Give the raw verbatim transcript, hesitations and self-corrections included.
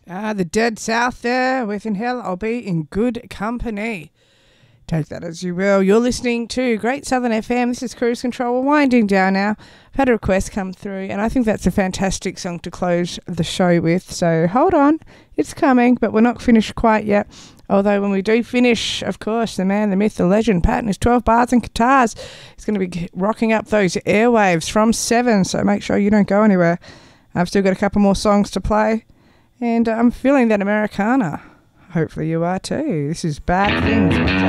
Ah, the Dead South there with In Hell I'll Be in Good Company. Take that as you will. You're listening to Great Southern F M. This is Cruise Control. We're winding down now. I've had a request come through, and I think that's a fantastic song to close the show with. So hold on. It's coming, but we're not finished quite yet. Although when we do finish, of course, the man, the myth, the legend, Pat and his twelve bars and guitars, he's going to be rocking up those airwaves from seven. So make sure you don't go anywhere. I've still got a couple more songs to play. And uh, I'm feeling that Americana. Hopefully you are too. This is Bad Things.